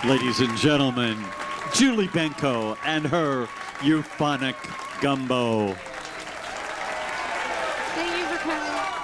Ladies and gentlemen, Julie Benko and her euphonic gumbo. Thank you for coming.